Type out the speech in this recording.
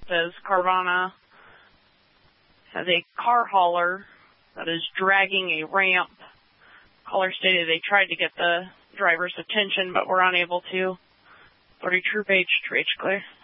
says Carvana has a car hauler that is dragging a ramp. Caller stated they tried to get the driver's attention, but were unable to. 40 Troop H, 2H clear.